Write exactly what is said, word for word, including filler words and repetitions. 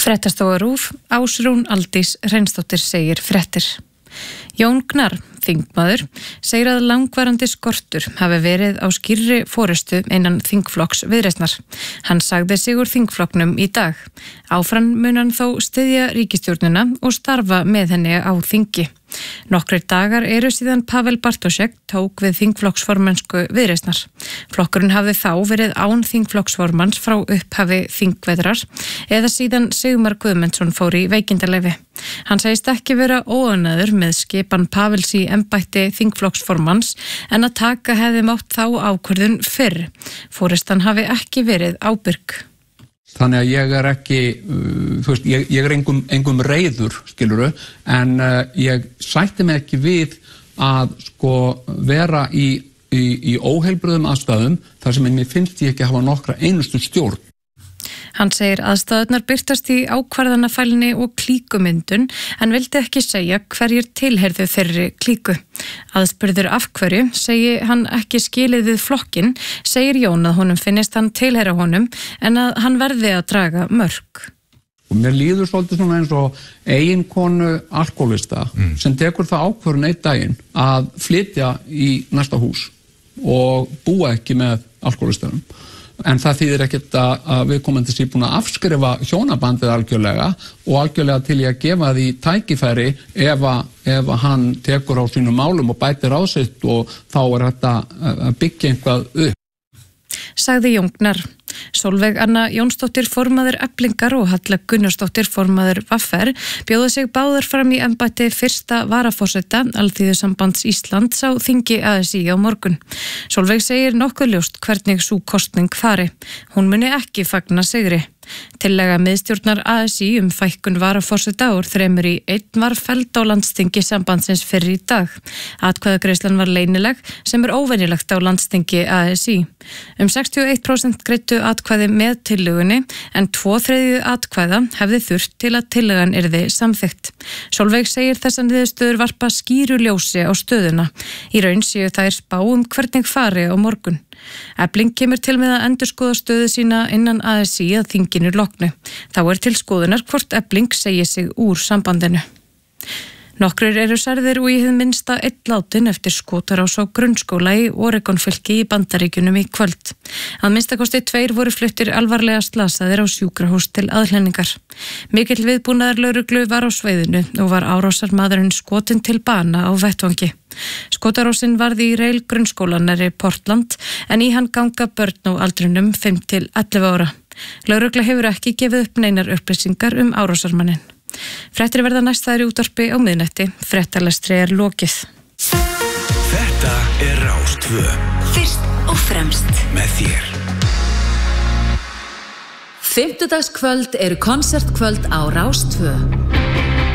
Fréttastofa RÚV, Ásrún Aldís Hreinsdóttir segir fréttir. Jón Gnarr, þingmaður, segir að langvarandi skortur hafi verið á skýrri forystu innan þingflokks Viðreisnar. Hann sagði sig úr þingflokknum í dag. Áfram mun hann þó styðja ríkisstjórnina og starfa með henni á þingi. Nokkrir dagar eru síðan Pavel Bartošek tók við þingflokksformennsku Viðreisnar. Flokkurinn hafði þá verið án þingflokksformanns frá upphafi þingvetrar eða síðan Sigmar Guðmundsson fór í veikindaleyfi. Hann segist ekki vera óánægður með skipan Pavels í embætti þingflokksformanns en að taka hefði mátt þá ákvörðun fyrr. Forystan hafi ekki verið ábyrg. Þannig að ég er ekki, uh, þú veist, ég, ég er engum, engum reiður, skiluru, en uh, ég sætti mig ekki við að sko vera í, í, í óheilbrigðum aðstæðum þar sem mér finnst ég ekki hafa nokkra einustu stjórn. Hann segir aðstæðurnar birtast í ákvarðanafælni og klíkumyndun en vildi ekki segja hverjir tilheyrðu þeirri klíku. Aðspurður af hverju segi hann ekki skilið við flokkinn, segir Jón að honum finnist hann tilheyra honum en að hann verði að draga mörk. Og mér líður svolítið svona eins og eiginkonu alkoholista mm. sem tekur það ákvörðun einn daginn að flytja í næsta hús og búa ekki með alkoholistanum. En það þýðir ekkert að viðkomandi sé búin að afskrifa hjónabandið algjörlega og algjörlega til í að gefa því tækifæri ef að, ef að hann tekur á sínum málum og bætir á sitt og þá er þetta að byggja einhvað upp. Sagði Jón Gnarr. Sólveig Anna Jónsdóttir formaður Eflingar og Halla Gunnarsdóttir formaður V R bjóða sig báðar fram í embætti fyrsta varaforseta Alþýðusambands Íslands á þingi A S í á morgun. Sólveig segir nokkuð ljóst hvernig sú kosning fari. Hún muni ekki fagna sigri. Tillaga miðstjórnar A S í um fækkun varaforseta úr þremur í einn var felld á landsþingi sambandsins fyrr í dag. Atkvæðagreiðslan var leynileg sem er óvenjulegt á landsþingi A S í. Um sextíu og eitt prósent greiddu atkvæði með tillögunni en tvo þriðju atkvæða hefði þurft til að tillagan yrði samþykkt. Sólveig segir þessan niðurstöður varpa skýru ljósi á stöðuna. Í raun séu þær spá um hvernig fari á morgun. Efling kemur til með að endurskoða stöðu sína innan A S í að þinginu loknu. Þá er til skoðunar hvort Efling segi sig úr sambandinu. Nokkrir eru særðir og í hið minnsta einn látinn eftir skotárás á grunnskóla í Oregon-fylki í Bandaríkjunum í kvöld. Að minnstakosti tveir voru fluttir alvarlega slasaðir á sjúkrahús til aðhlynningar. Mikill viðbúnaður lögreglu var á svæðinu og var árásarmaðurinn skotinn til bana á vettvangi. Skotárásin varði í Reil grunnskólan nærri Portland en í hann ganga börn á aldrinum fimm til ellefu ára. Lögregla hefur ekki gefið upp neinar upplýsingar um árásarmanninn. Fréttir verða næstaðir í útvarpi á miðnætti. Fréttalestri er lokið. Þetta er Rás tvö. Fyrst og fremst með þér. Fimmtudagskvöld eru konsertkvöld á Rás tvö.